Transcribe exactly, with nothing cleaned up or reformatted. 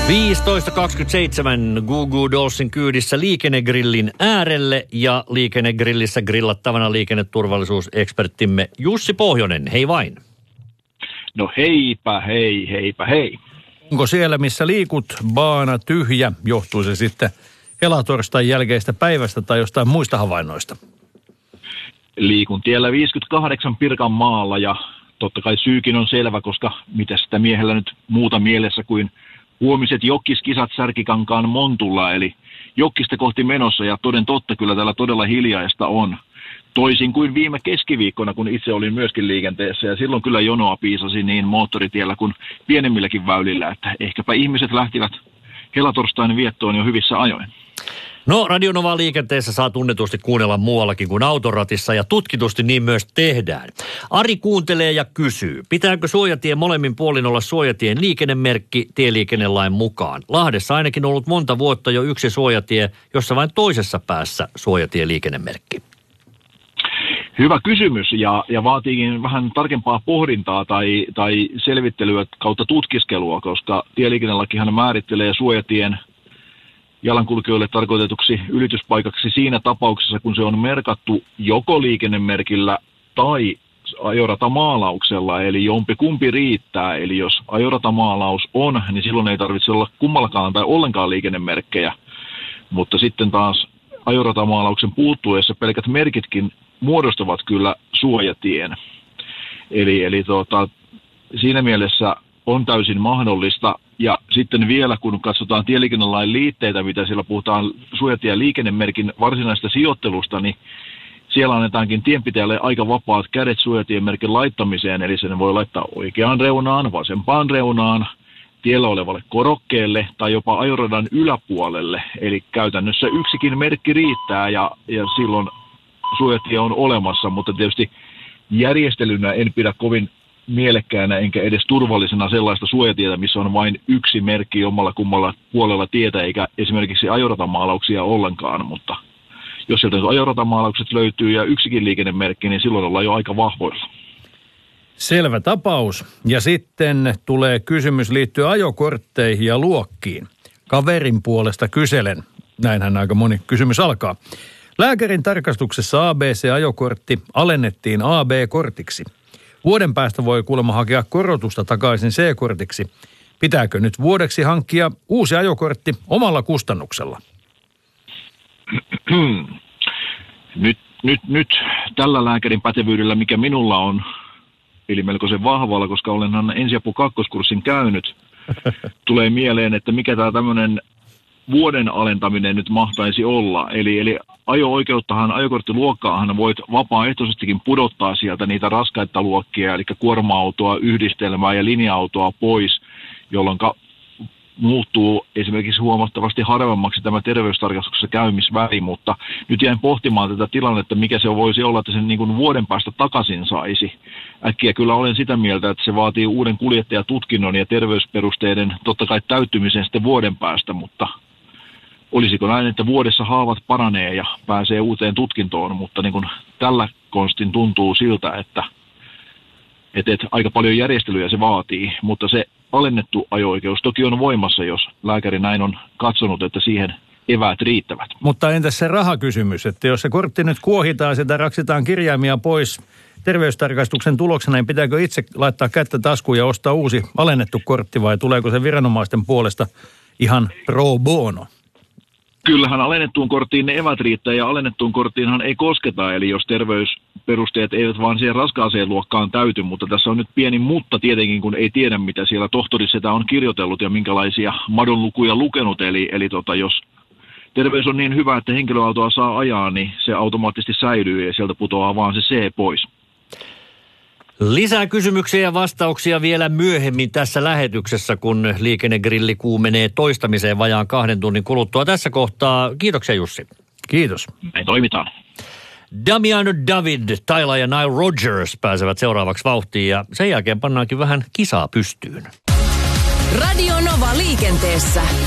viisitoista kaksikymmentäseitsemän Goo Dollsin kyydissä Liikennegrillin äärelle ja Liikennegrillissä grillattavana liikenneturvallisuuseksperttimme Jussi Pohjonen. Hei vain. No heipä hei, heipä hei. Onko siellä, missä liikut, baana tyhjä? Johtuu se sitten helatorstain jälkeistä päivästä tai jostain muista havainnoista? Liikun tiellä viisikymmentäkahdeksan Pirkanmaalla ja totta kai syykin on selvä, koska mitä sitä miehellä nyt muuta mielessä kuin huomiset jokkiskisat Särkikankaan Montulla, eli jokkista kohti menossa, ja toden totta kyllä täällä todella hiljaista on. Toisin kuin viime keskiviikkona, kun itse olin myöskin liikenteessä, ja silloin kyllä jonoa piisasi niin moottoritiellä kuin pienemmilläkin väylillä, että ehkäpä ihmiset lähtivät helatorstain viettoon jo hyvissä ajoin. No, Radio Nova liikenteessä saa tunnetusti kuunnella muuallakin kuin autoratissa ja tutkitusti niin myös tehdään. Ari kuuntelee ja kysyy, pitääkö suojatien molemmin puolin olla suojatien liikennemerkki tieliikennelain mukaan? Lahdessa ainakin ollut monta vuotta jo yksi suojatie, jossa vain toisessa päässä suojatien liikennemerkki. Hyvä kysymys ja, ja vaatiikin vähän tarkempaa pohdintaa tai, tai selvittelyä kautta tutkiskelua, koska tieliikennelakihan määrittelee suojatien jalankulkijoille tarkoitetuksi ylityspaikaksi siinä tapauksessa, kun se on merkattu joko liikennemerkillä tai ajoratamaalauksella, eli jompikumpi riittää. Eli jos ajoratamaalaus on, niin silloin ei tarvitse olla kummallakaan tai ollenkaan liikennemerkkejä. Mutta sitten taas ajoratamaalauksen puuttuessa pelkät merkitkin muodostavat kyllä suojatien. Eli, eli tota, siinä mielessä on täysin mahdollista. Ja sitten vielä, kun katsotaan tieliikennelain liitteitä, mitä siellä puhutaan suojatien liikennemerkin varsinaista sijoittelusta, niin siellä annetaankin tienpitäjälle aika vapaat kädet suojatien merkin laittamiseen. Eli sen voi laittaa oikeaan reunaan, vasempaan reunaan, tiellä olevalle korokkeelle tai jopa ajoradan yläpuolelle. Eli käytännössä yksikin merkki riittää ja, ja silloin suojatie on olemassa, mutta tietysti järjestelynä en pidä kovin mielekkäänä enkä edes turvallisena sellaista suojatietä, missä on vain yksi merkki jommalla kummalla puolella tietä, eikä esimerkiksi ajoratamaalauksia ollenkaan, mutta jos sieltä ajoratamaalaukset löytyy ja yksikin liikennemerkki, niin silloin ollaan jo aika vahvoilla. Selvä tapaus. Ja sitten tulee kysymys liittyen ajokortteihin ja luokkiin. Kaverin puolesta kyselen. Näinhän aika moni kysymys alkaa. Lääkärin tarkastuksessa A B C-ajokortti alennettiin A B-kortiksi. Vuoden päästä voi kuulemma hakea korotusta takaisin C-kortiksi. Pitääkö nyt vuodeksi hankkia uusi ajokortti omalla kustannuksella? Nyt, nyt, nyt tällä lääkärin pätevyydellä, mikä minulla on, eli melkoisen vahvalla, koska olenhan ensiapu kakkoskurssin käynyt, tulee mieleen, että mikä tämä tämmöinen vuoden alentaminen nyt mahtaisi olla. Eli, eli ajo-oikeuttahan, ajokorttiluokkaahan voit vapaaehtoisestikin pudottaa sieltä niitä raskaita luokkia, eli kuorma-autoa, yhdistelmää ja linja-autoa pois, jolloin muuttuu esimerkiksi huomattavasti harvemmaksi tämä terveystarkastuksessa käymisväli, mutta nyt jäin pohtimaan tätä tilannetta, mikä se voisi olla, että sen niin kuin vuoden päästä takaisin saisi. Äkkiä kyllä olen sitä mieltä, että se vaatii uuden kuljettajatutkinnon ja terveysperusteiden totta kai täyttymisen sitten vuoden päästä, mutta olisiko näin, että vuodessa haavat paranee ja pääsee uuteen tutkintoon, mutta niin kuin tällä konstin tuntuu siltä, että, että, että aika paljon järjestelyjä se vaatii, mutta se alennettu ajo-oikeus toki on voimassa, jos lääkäri näin on katsonut, että siihen eväät riittävät. Mutta entäs se rahakysymys, että jos se kortti nyt kuohitaan, sitä raksitaan kirjaimia pois terveystarkastuksen tuloksena, niin pitääkö itse laittaa kättä taskuun ja ostaa uusi alennettu kortti vai tuleeko se viranomaisten puolesta ihan pro bono? Kyllähän alennettuun korttiin ne evät riittää ja alennettuun korttiinhan ei kosketa, eli jos terveysperusteet eivät vaan siihen raskaaseen luokkaan täyty, mutta tässä on nyt pieni mutta tietenkin, kun ei tiedä mitä siellä tohtorisetä on kirjoitellut ja minkälaisia madonlukuja lukenut, eli, eli tota, jos terveys on niin hyvä, että henkilöautoa saa ajaa, niin se automaattisesti säilyy ja sieltä putoaa vaan se C pois. Lisää kysymyksiä ja vastauksia vielä myöhemmin tässä lähetyksessä, kun liikennegrilli kuumenee toistamiseen vajaan kahden tunnin kuluttua. Tässä kohtaa kiitoksia Jussi. Kiitos. Näin toimitaan. Damiano David, Tyla ja Nile Rodgers pääsevät seuraavaksi vauhtiin ja sen jälkeen pannaankin vähän kisaa pystyyn. Radio Nova liikenteessä.